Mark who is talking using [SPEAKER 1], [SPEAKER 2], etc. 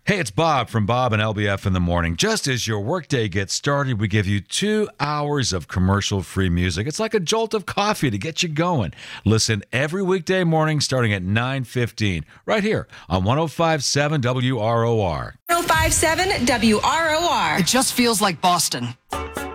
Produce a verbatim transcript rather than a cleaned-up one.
[SPEAKER 1] Hey, it's Bob from Bob and L B F in the Morning. Just as your workday gets started, we give you two hours of commercial-free music. It's like a jolt of coffee to get you going. Listen every weekday morning starting at nine fifteen, right here on one oh five point seven W R O R.
[SPEAKER 2] one oh five point seven W R O R.
[SPEAKER 3] It just feels like Boston.